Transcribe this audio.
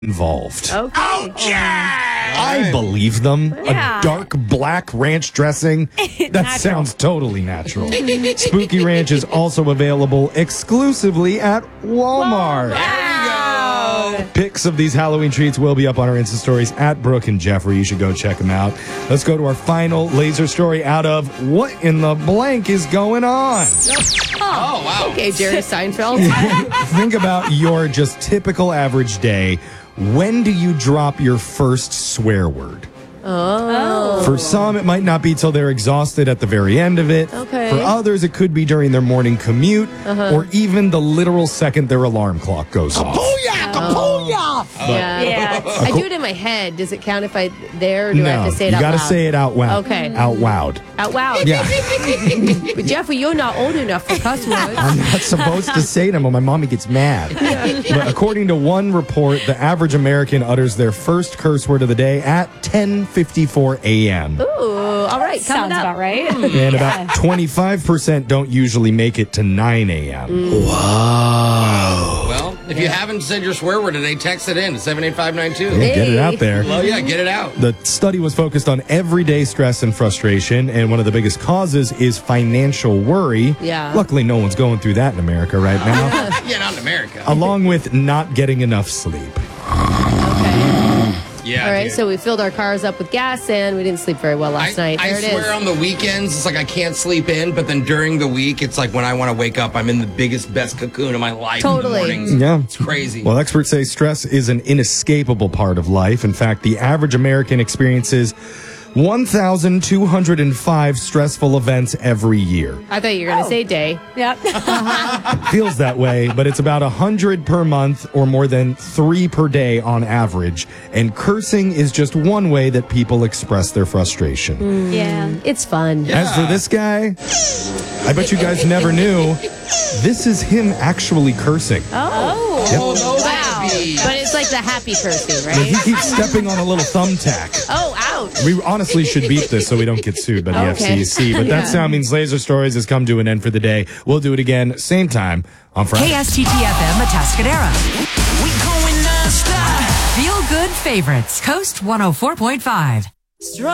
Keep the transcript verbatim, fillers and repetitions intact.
involved. Okay. Oh, yeah! I believe them. Yeah. A dark black ranch dressing. That sounds totally natural. Spooky Ranch is also available exclusively at Walmart. Wow. Pics of these Halloween treats will be up on our Insta stories at Brooke and Jeffrey. You should go check them out. Let's go to our final laser story out of What in the Blank is Going On? Oh, wow. Okay, Jerry Seinfeld. Think about your just typical average day. When do you drop your first swear word? Oh. For some, it might not be till they're exhausted at the very end of it. Okay. For others, it could be during their morning commute or even the literal second their alarm clock goes off. Booyah! Booyah! Yeah. Yeah. I do it in my head. Does it count if I there or do I No, have to say it you out gotta loud? say it out loud. Okay. Out loud. Out loud. Yeah. But Jeffrey, you're not old enough for cuss words. I'm not supposed to say them or my mommy gets mad. But according to one report, the average American utters their first curse word of the day at ten fifty-four a.m. Ooh, all right. Coming Sounds up. about right. And about twenty-five percent don't usually make it to nine a.m. Well, if you haven't said your swear word today, text it in to seven eight five nine two. Yeah, get it out there. Well, yeah, get it out. The study was focused on everyday stress and frustration, and one of the biggest causes is financial worry. Yeah. Luckily, no one's going through that in America right now, Yeah, not in America. along with not getting enough sleep. Yeah, All right, dude. so we filled our cars up with gas and we didn't sleep very well last I, night. I There it swear is. on the weekends, it's like I can't sleep in, but then during the week, it's like when I want to wake up, I'm in the biggest, best cocoon of my life Totally. in the mornings. Yeah. It's crazy. Well, experts say stress is an inescapable part of life. In fact, the average American experiences one thousand two hundred five stressful events every year. I thought you were going to say day. Yep. Feels that way, but it's about one hundred per month or more than three per day on average. And cursing is just one way that people express their frustration. Yeah. It's fun. Yeah. As for this guy, I bet you guys never knew, this is him actually cursing. Oh. oh, those Wow. happy. But it's like the happy cursing, He right? keeps stepping on a little thumbtack. Oh, ouch. We honestly should beat this so we don't get sued by the Okay. F C C. But Yeah. that sound means Laser Stories has come to an end for the day. We'll do it again, same time on Friday. K S T T F M Atascadera. We going non-stop. Feel good favorites. Coast one oh four point five.